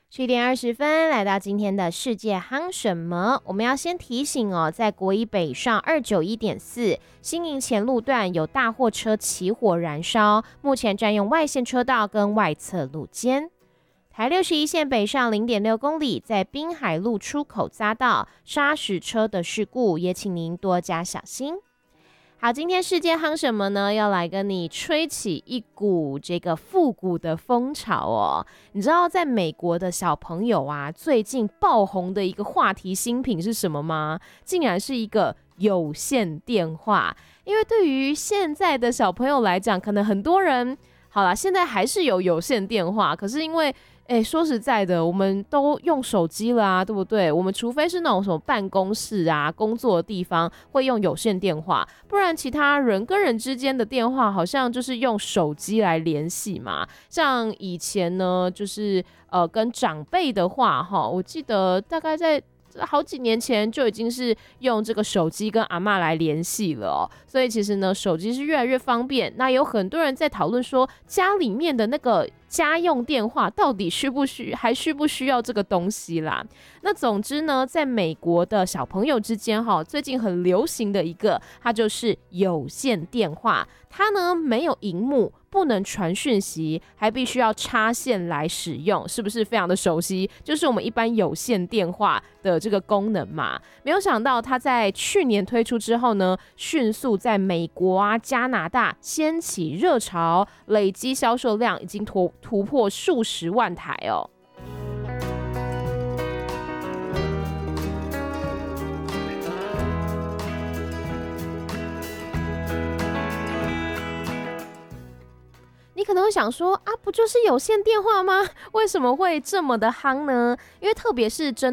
11:20，来到今天的世界夯什么？我们要先提醒哦，在国一北上291.4新营前路段有大货车起火燃烧，目前占用外线车道跟外侧路肩。台61线北上0.6公里，在滨海路出口匝道砂石车的事故，也请您多加小心。好，今天世界夯什么呢？要来跟你吹起一股这个复古的风潮哦。你知道在美国的小朋友啊，最近爆红的一个话题新品是什么吗？竟然是一个有线电话。因为对于现在的小朋友来讲，可能很多人好啦，现在还是有线电话，可是因为说实在的，我们都用手机了啊，对不对？我们除非是那种什么办公室啊、工作的地方会用有线电话，不然其他人跟人之间的电话好像就是用手机来联系嘛。像以前呢，就是跟长辈的话哈，我记得大概在好几年前就已经是用这个手机跟阿嬷来联系了哦，所以其实呢，手机是越来越方便。那有很多人在讨论说，家里面的那个家用电话到底需不需要这个东西啦？那总之呢，在美国的小朋友之间最近很流行的一个，它就是有线电话。它呢没有萤幕，不能传讯息，还必须要插线来使用，是不是非常的熟悉？就是我们一般有线电话的这个功能嘛。没有想到它在去年推出之后呢，迅速在美国啊、加拿大掀起热潮，累积销售量已经突破数十万台哦。你可能会想说啊，不就是有线电话吗？为什么会这么的夯呢？因为特别是针